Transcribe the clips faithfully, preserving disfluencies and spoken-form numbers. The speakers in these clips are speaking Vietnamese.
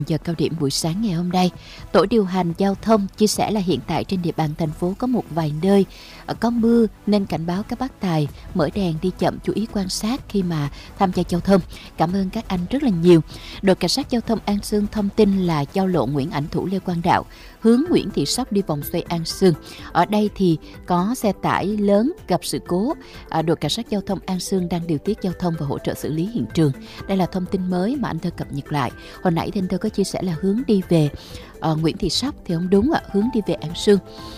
Giờ cao điểm buổi sáng ngày hôm nay, tổ điều hành giao thông chia sẻ là hiện tại trên địa bàn thành phố có một vài nơi có mưa nên cảnh báo các bác tài mở đèn đi chậm, chú ý quan sát khi mà tham gia giao thông. Cảm ơn các anh rất là nhiều. Đội cảnh sát giao thông An Sương thông tin là giao lộ Nguyễn Ảnh Thủ Lê Quang Đạo hướng Nguyễn Thị Sóc đi vòng xoay An Sương. Ở đây thì có xe tải lớn gặp sự cố. Đội cảnh sát giao thông An Sương đang điều tiết giao thông và hỗ trợ xử lý hiện trường. Đây là thông tin mới mà anh Thơ cập nhật lại. Hồi nãy thì anh Thơ có chia sẻ là hướng đi về uh, Nguyễn Thị Sóc thì không đúng ạ, hướng đi về An Sương.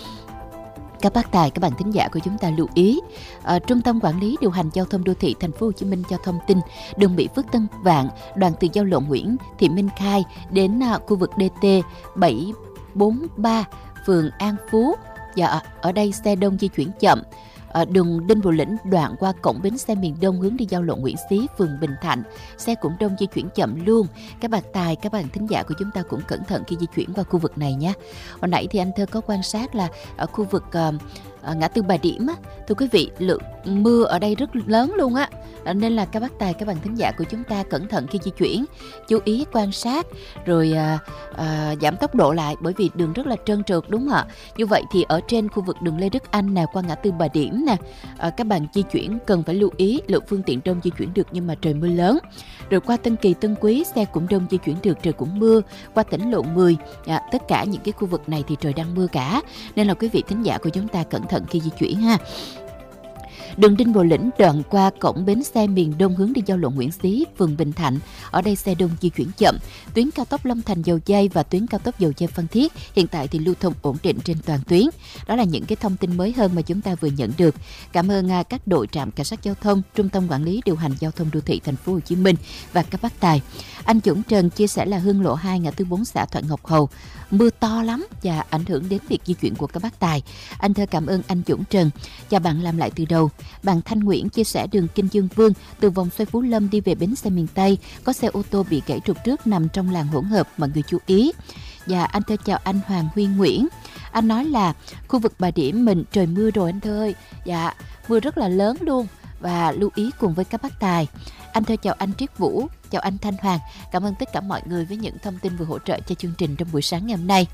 Các bác tài, các bạn thính giả của chúng ta lưu ý, à, Trung tâm Quản lý Điều hành Giao thông Đô thị Thành phố Hồ Chí Minh cho thông tin đường Mỹ Phước Tân Vạn, đoạn từ giao lộ Nguyễn Thị Minh Khai đến à, khu vực đê tê bảy bốn ba, phường An Phú. Dạ, ở đây xe đông di chuyển chậm. À, đường Đinh Bộ Lĩnh đoạn qua cổng bến xe miền Đông hướng đi giao lộ Nguyễn Xí, phường Bình Thạnh, xe cũng đông di chuyển chậm luôn. Các bạn tài, các bạn thính giả của chúng ta cũng cẩn thận khi di chuyển qua khu vực này nhé. Hồi nãy thì anh Thơ có quan sát là ở khu vực uh, uh, ngã tư Bà Điểm á, thưa quý vị, lượng mưa ở đây rất lớn luôn á, à, nên là các bác tài, các bạn thính giả của chúng ta cẩn thận khi di chuyển, chú ý quan sát rồi uh, uh, giảm tốc độ lại, bởi vì đường rất là trơn trượt, đúng không ạ? Như vậy thì ở trên khu vực đường Lê Đức Anh nè, qua ngã tư Bà Điểm nè, à, các bạn di chuyển cần phải lưu ý lượng phương tiện đông di chuyển được nhưng mà trời mưa lớn. Rồi qua Tân Kỳ, Tân Quý xe cũng đông di chuyển được, trời cũng mưa. Qua tỉnh lộ mười, à, tất cả những cái khu vực này thì trời đang mưa cả, nên là quý vị thính giả của chúng ta cẩn thận khi di chuyển ha. Đường Đinh Bộ Lĩnh đoạn qua cổng bến xe miền Đông hướng đi giao lộ Nguyễn Xí, phường Bình Thạnh. Ở đây xe đông di chuyển chậm. Tuyến cao tốc Long Thành Dầu Giây và tuyến cao tốc Dầu Giây Phan Thiết hiện tại thì lưu thông ổn định trên toàn tuyến. Đó là những cái thông tin mới hơn mà chúng ta vừa nhận được. Cảm ơn uh, các đội trạm cảnh sát giao thông, Trung tâm Quản lý Điều hành Giao thông Đô thị Thành phố Hồ Chí Minh và các bác tài. Anh Dũng Trần chia sẻ là Hương Lộ hai ngã tư bốn xã Thuận Ngọc Hầu mưa to lắm và ảnh hưởng đến việc di chuyển của các bác tài. Anh Thơ cảm ơn anh Dũng Trần. Chào bạn làm lại từ đầu. Bạn Thanh Nguyễn chia sẻ đường Kinh Dương Vương từ vòng xoay Phú Lâm đi về bến xe miền Tây có xe ô tô bị gãy trục trước nằm trong làn hỗn hợp, mọi người chú ý. Và anh Thơ chào anh Hoàng Huy Nguyễn. Anh nói là khu vực Bà Điểm mình trời mưa rồi anh Thơ ơi. Dạ, mưa rất là lớn luôn và lưu ý cùng với các bác tài. Anh Thơ chào anh Triết Vũ, chào anh Thanh Hoàng. Cảm ơn tất cả mọi người với những thông tin vừa hỗ trợ cho chương trình trong buổi sáng ngày hôm nay.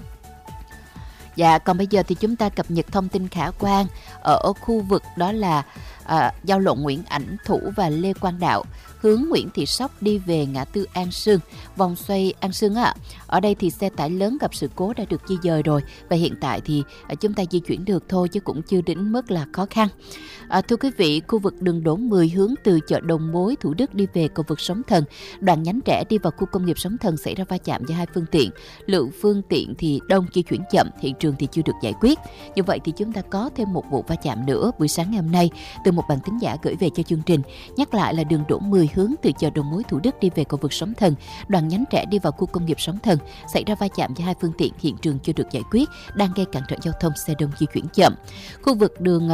Dạ, còn bây giờ thì chúng ta cập nhật thông tin khả quan ở khu vực đó là à, giao lộ Nguyễn Ảnh Thủ và Lê Quang Đạo hướng Nguyễn Thị Sóc đi về ngã tư An Sương, vòng xoay An Sương ạ. Ở đây thì xe tải lớn gặp sự cố đã được di dời rồi và hiện tại thì à, chúng ta di chuyển được thôi chứ cũng chưa đến mức là khó khăn. À, thưa quý vị, khu vực đường Đỗ mười hướng từ chợ Đầu Mối Thủ Đức đi về cầu vượt Sóng Thần, đoạn nhánh rẽ đi vào khu công nghiệp Sóng Thần xảy ra va chạm giữa hai phương tiện. Lượng phương tiện thì đông, di chuyển chậm, hiện trường thì chưa được giải quyết. Như vậy thì chúng ta có thêm một vụ va chạm nữa buổi sáng ngày hôm nay từ một bạn thính giả gửi về cho chương trình. Nhắc lại là đường Đỗ mười hướng từ chợ Đầu Mối Thủ Đức đi về cầu vượt Sóng Thần, đoạn nhánh rẽ đi vào khu công nghiệp Sóng Thần xảy ra va chạm giữa hai phương tiện, hiện trường chưa được giải quyết, đang gây cản trở giao thông, xe đông di chuyển chậm. Khu vực đường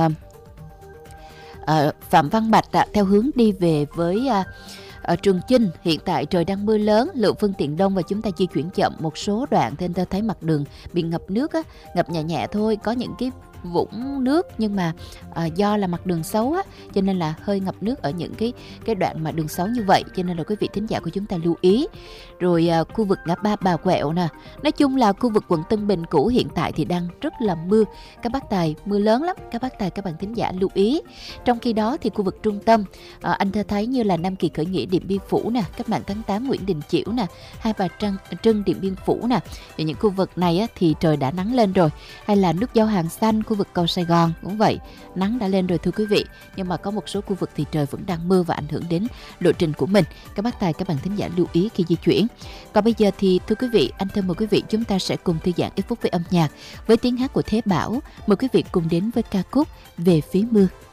uh, Phạm Văn Bạch uh, theo hướng đi về với uh, Ở Trường Chinh hiện tại trời đang mưa lớn, lượng phương tiện đông và chúng ta di chuyển chậm. Một số đoạn thì ta thấy mặt đường bị ngập nước á, ngập nhẹ nhẹ thôi, có những cái vũng nước nhưng mà à, do là mặt đường xấu á, cho nên là hơi ngập nước ở những cái cái đoạn mà đường xấu như vậy, cho nên là quý vị thính giả của chúng ta lưu ý. Rồi à, khu vực ngã ba Bà Quẹo nè, nói chung là khu vực quận Tân Bình cũ hiện tại thì đang rất là mưa, các bác tài, mưa lớn lắm, các bác tài các bạn thính giả lưu ý. Trong khi đó thì khu vực trung tâm à, anh Thơ thấy như là Nam Kỳ Khởi Nghĩa, Điện Biên Phủ nè, cách mạng tháng tám Nguyễn Đình Chiểu nè, Hai Bà Trưng, Trưng Điện Biên Phủ nè, và những khu vực này á, thì trời đã nắng lên rồi. Hay là nút giao Hàng Xanh, khu vực cầu Sài Gòn cũng vậy, nắng đã lên rồi thưa quý vị, nhưng mà có một số khu vực thì trời vẫn đang mưa và ảnh hưởng đến lộ trình của mình. Các bác tài các bạn thính giả lưu ý khi di chuyển. Còn bây giờ thì thưa quý vị, anh Thơ mời quý vị chúng ta sẽ cùng thư giãn ít phút với âm nhạc với tiếng hát của Thế Bảo. Mời quý vị cùng đến với ca khúc Về Phía Mưa.